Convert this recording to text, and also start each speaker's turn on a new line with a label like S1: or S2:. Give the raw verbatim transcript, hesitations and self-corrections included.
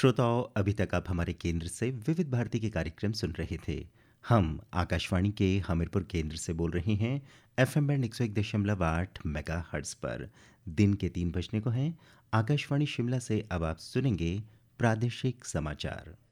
S1: श्रोताओं, अभी तक आप हमारे केंद्र से विविध भारती के कार्यक्रम सुन रहे थे। हम आकाशवाणी के हमीरपुर केंद्र से बोल रहे हैं एफएम बैंड एक सौ एक दशमलव आठ मेगा हर्ट्ज पर। दिन के तीन बजने को हैं। आकाशवाणी शिमला से अब आप सुनेंगे प्रादेशिक समाचार।